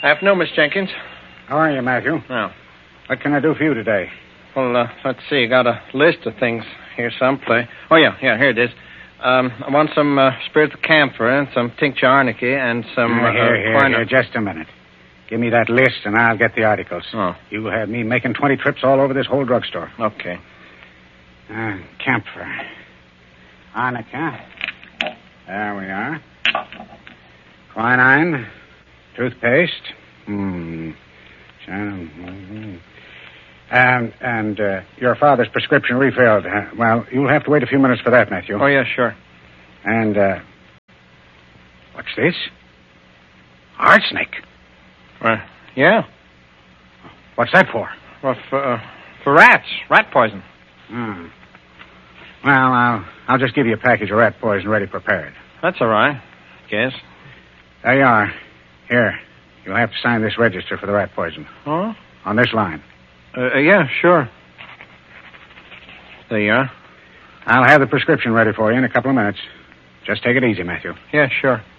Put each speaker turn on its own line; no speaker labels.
Afternoon, Miss Jenkins.
How are you, Matthew?
Oh.
What can I do for you today?
Well, let's see. Got a list of things here someplace. Oh, yeah, here it is. I want some spiritual camphor and some tincture arnica and some...
Here, just a minute. Give me that list and I'll get the articles.
Oh.
You will have me making 20 trips all over this whole drugstore.
Okay.
Camphor. Arnica. There we are. Quinine. Toothpaste. And your father's prescription refilled. Well, you'll have to wait a few minutes for that, Matthew.
Oh, yeah, sure.
And, what's this? Arsenic.
Yeah.
What's that for?
Well, for rats. Rat poison.
Hmm. Well, I'll just give you a package of rat poison ready prepared.
That's all right. Guess.
There you are. Here. You'll have to sign this register for the rat poison.
Oh?
On this line.
Yeah, sure. There you are.
I'll have the prescription ready for you in a couple of minutes. Just take it easy, Matthew.
Yeah, sure.